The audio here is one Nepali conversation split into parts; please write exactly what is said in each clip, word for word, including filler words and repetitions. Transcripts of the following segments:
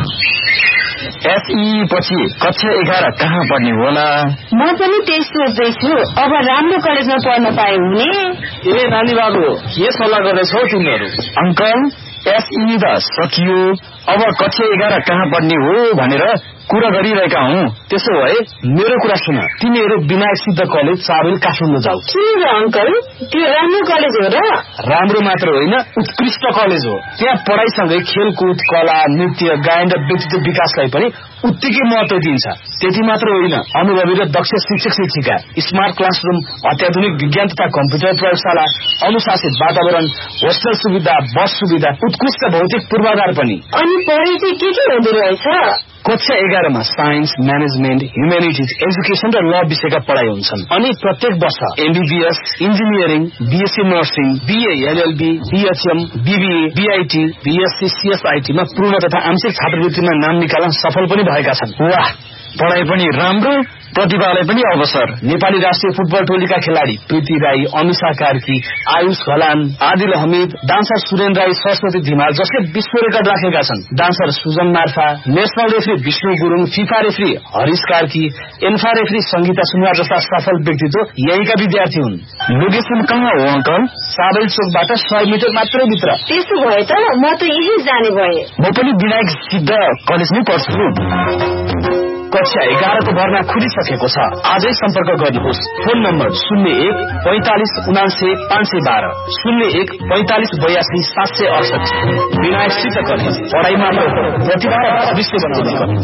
एसई पछि कक्षा एघार कहाँ पढ्ने होला? म पनि त्यही सोच्दैछु। अब राम्रो कलेजमा पढ्न पाए हुने। ए नानी बाबु, के सल्लाह गर्दैछौ तिमीहरू? अंकल, एसई त सकियो, अब कक्षा एघार कहाँ पढ्ने हो भनेर कुरा गरिरहेका हौ। त्यसो भए मेरो कुरा सुन, तिमीहरू विनायक सिद्ध कलेज चाबेल काठमाडौँ जाऊ। किन र अंकल, त्यो राम्रो कलेज हो र? राम्रो मात्र होइन, उत्कृष्ट कलेज हो। त्यहाँ पढाइसँगै खेलकुद, कला, नृत्य, गायन र व्यक्तित्व विकासलाई पनि उत्तिकै महत्व दिन्छ। त्यति मात्र होइन, अनुभवी र दक्ष शिक्षक शिक्षिका, स्मार्ट क्लासरूम, अत्याधुनिक विज्ञान तथा कम्प्युटर प्रयोगशाला, अनुशासित वातावरण, होस्टल सुविधा, बस सुविधा, उत्कृष्ट भौतिक पूर्वाधार पनि। अनि पढाइ चाहिँ के के हुँदो रहेछ? कक्षा एघारमा साइन्स, म्यानेजमेन्ट, ह्युमेनिटिज, एजुकेसन र ल विषयका पढाइ हुन्छन्। अनि प्रत्येक वर्ष MBBS, engineering, BSc nursing, BA LLB, BHM, BBA, BIT, BSc, CSIT मा पूर्ण तथा आंशिक छात्रवृत्तिमा नाम निकाल्न सफल पनि भएका छन्। वाह, पढाइ पनि राम्रो, प्रतिभालाई पनि अवसर। नेपाली राष्ट्रिय फुटबल टोलीका खेलाडी प्रीति राई, अमिषा कार्की, आयुष घलान, आदिल हमिद, डान्सर सुरेन राई, सरस्वती धिमाल जसले विश्व रेकर्ड राखेका छन्। Dancer Sujan Marpha, national referee Vishnu Gurung, FIFA referee Harish Karki, ANFA referee Sangeeta Sunuwar जस्ता सफल व्यक्तित्व यहीका विद्यार्थी हुन्। लोकेसन कहाँ हो अंकल? साबेल चोकबाट सय मिटर मात्रै भित्र। त्यसो भए त म त यही जाने भए। म पनि विनायक सिद्ध कलेजमै पढ्छु। कक्षा एघारको भर्ना खुलिसकेको छ। आजै सम्पर्क गर्नुहोस्। फोन नम्बर शून्य एक पैंतालिस उनासे पाँच सय बाह्र, शून्य एक पैंतालिस बयासी सात सय अडसठी। विनायक सिद्ध कलेज, पढाइ मात्र प्रतिभा र भविष्य बनाउने कलेज।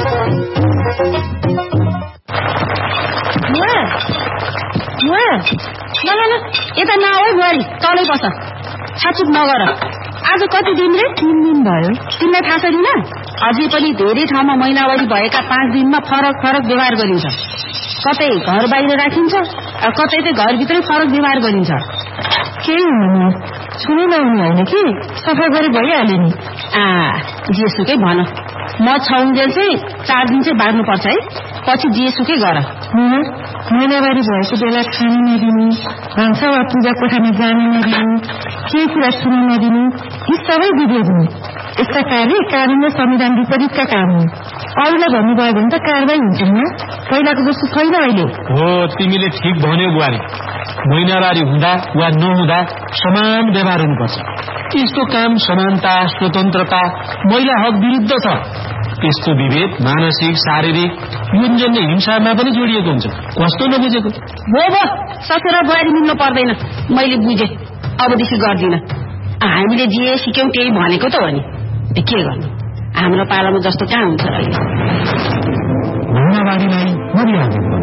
यता नआऊ बुहारी, तलै बस, छाचुप नगर। आज कति दिन रे? तीन दिन भयो। तिमीलाई थाहा छैन? अझै पनि धेरै ठाउँमा महिनावारी भएका पाँच दिनमा फरक फरक व्यवहार गरिन्छ। कतै घर बाहिर राखिन्छ, कतै चाहिँ घरभित्रै फरक व्यवहार गरिन्छ। केही हुनु सुनै नहुने होइन कि, सफा गरे भइहाल्यो नि। आ जेसुकै भन, म छाउन्जेल चाहिँ चार दिन चाहिँ बाँड्नुपर्छ है, पछि जेसुकै गर। महिनावारी भएको बेला खानु नदिनु, भान्सा वा पूजा कोठामा जानु नदिनु, केही कुरा सुन्नु नदिनु, यी सबै विरोध हुन्। यस्ता कार्य कानून र संविधान विपरीतका काम हुन्। अरूलाई भन्नुभयो भने त कारवाही हुन्छन्। पहिलाको जस्तो छैन अहिले। हो, तिमीले ठिक भन्यौ बुहारी। महिनावारी हुँदा वा नहुँदा समान व्यवहार हुनुपर्छ। यस्तो काम समानता, स्वतन्त्रता, महिला हक विरुद्ध छ। यस्तो विभेद मानसिक, शारीरिक, युनजन्य हिंसामा पनि जोडिएको हुन्छ। कस्तो नबुझेको? हो भो, ससुरा बुहारी मिल्नु पर्दैन। मैले बुझेँ, अबदेखि गर्दिन। हामीले जे सिक्यौं त्यही भनेको त हो नि। के गर्नु, हाम्रो पालामा जस्तो कहाँ हुन्छ र अहिले।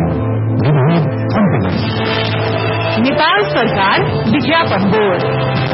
नेपाल सरकार विज्ञापन बोर्ड।